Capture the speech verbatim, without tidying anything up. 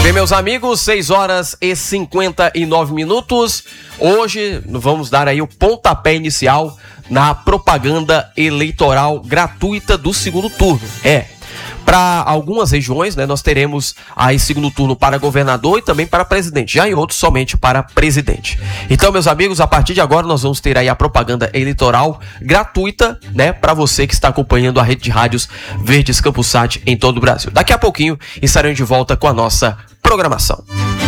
Bem, meus amigos, seis horas e cinquenta e nove minutos. Hoje vamos dar aí o pontapé inicial na propaganda eleitoral gratuita do segundo turno. É, para algumas regiões, né, nós teremos aí segundo turno para governador e também para presidente, já em outros somente para presidente. Então, meus amigos, a partir de agora nós vamos ter aí a propaganda eleitoral gratuita, né, para você que está acompanhando a rede de rádios Verdes Campus Sat em todo o Brasil. Daqui a pouquinho estaremos de volta com a nossa programação.